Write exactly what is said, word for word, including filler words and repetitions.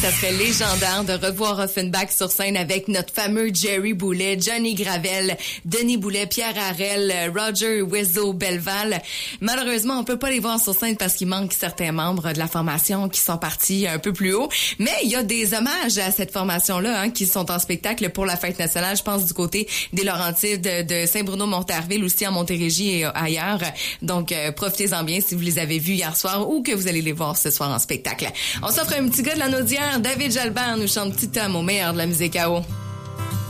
Ça serait légendaire de revoir Offenbach sur scène avec notre fameux Jerry Boulet, Johnny Gravel, Denis Boulet, Pierre Harel, Roger Wizzo Belval. Malheureusement, on peut pas les voir sur scène parce qu'il manque certains membres de la formation qui sont partis un peu plus haut. Mais il y a des hommages à cette formation-là hein, qui sont en spectacle pour la fête nationale. Je pense du côté des Laurentides, de Saint-Bruno-Montarville, aussi en Montérégie et ailleurs. Donc, euh, profitez-en bien si vous les avez vus hier soir ou que vous allez les voir ce soir en spectacle. On s'offre un petit gars de la Naudière. David Jalbert nous chante Petit Tom au meilleur de la musique à eau.